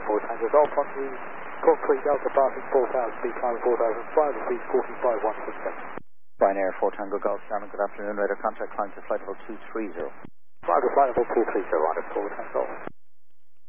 4 Tango Golf on the concrete Delta passing 4,000 feet, climbing 4,500 feet, 45,167. Ryanair 4 Tango Golf, Shannon, good afternoon. Radar contact, climb to flight level 230. Flight level 230, Ryanair 4 Tango Golf.